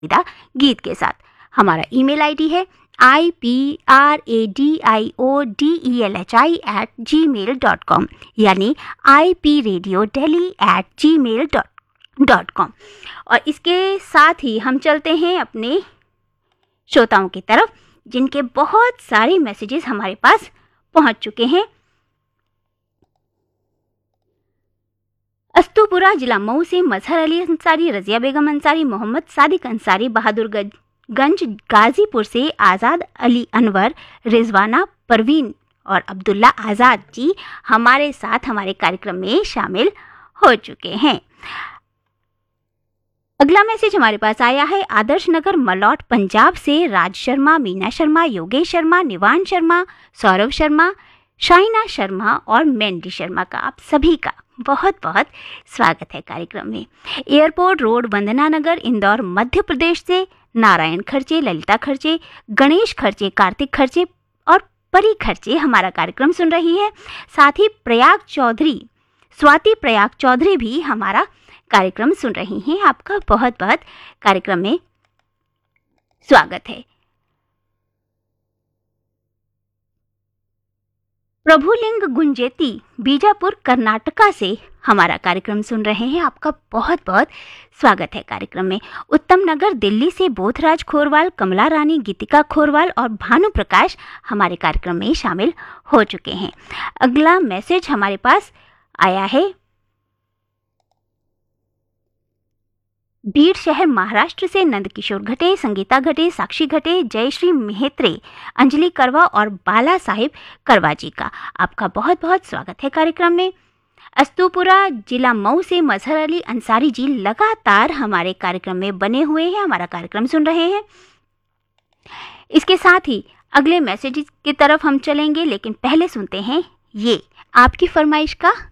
पसंदीदा गीत के साथ। हमारा ईमेल आईडी है ipradiodelihi@gmail.com, यानी ipradiodeli@gmail.com। और इसके साथ ही हम चलते हैं अपने श्रोताओं की तरफ, जिनके बहुत सारे मैसेजेस हमारे पास पहुंच चुके हैं। अस्तुपुरा जिला मऊ से मजहर अली अंसारी, रजिया बेगम अंसारी, मोहम्मद सादिक अंसारी, बहादुरगंज गाजीपुर से आज़ाद अली अनवर, रिजवाना परवीन और अब्दुल्ला आज़ाद जी हमारे साथ हमारे कार्यक्रम में शामिल हो चुके हैं। अगला मैसेज हमारे पास आया है आदर्श नगर मलौट पंजाब से राज शर्मा, मीना शर्मा, योगेश शर्मा, निवान शर्मा, सौरभ शर्मा, शाइना शर्मा और मेंडी शर्मा का आप सभी का बहुत बहुत स्वागत है कार्यक्रम में। एयरपोर्ट रोड, वंदना नगर, इंदौर मध्य प्रदेश से नारायण खर्चे, ललिता खर्चे, गणेश खर्चे, कार्तिक खर्चे और परी खर्चे हमारा कार्यक्रम सुन रही है। साथ ही स्वाति प्रयाग चौधरी भी हमारा कार्यक्रम सुन रही हैं। आपका बहुत बहुत कार्यक्रम में स्वागत है। प्रभुलिंग गुंजेती बीजापुर कर्नाटका से हमारा कार्यक्रम सुन रहे हैं। आपका बहुत बहुत स्वागत है कार्यक्रम में। उत्तम नगर दिल्ली से बोधराज खोरवाल, कमला रानी, गीतिका खोरवाल और भानु प्रकाश हमारे कार्यक्रम में शामिल हो चुके हैं। अगला मैसेज हमारे पास आया है बीड़ शहर महाराष्ट्र से नंदकिशोर घटे, संगीता घटे, साक्षी घटे, जयश्री मेहत्रे, अंजलि करवा और बाला साहिब करवा जी का आपका बहुत बहुत स्वागत है कार्यक्रम में। अस्तुपुरा जिला मऊ से मजहर अली अंसारी जी लगातार हमारे कार्यक्रम में बने हुए हैं, हमारा कार्यक्रम सुन रहे हैं। इसके साथ ही अगले मैसेज की तरफ हम चलेंगे, लेकिन पहले सुनते हैं ये आपकी फरमाइश का